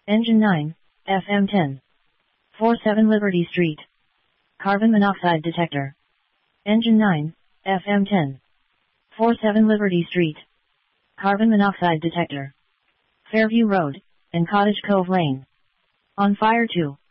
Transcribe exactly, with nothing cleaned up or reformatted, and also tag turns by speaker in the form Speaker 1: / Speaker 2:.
Speaker 1: Engine nine, F M ten. forty-seven Liberty Street. Carbon monoxide detector. Engine nine, F M ten. forty-seven Liberty Street. Carbon monoxide detector. Fairview Road, and Cottage Cove Lane. On fire two.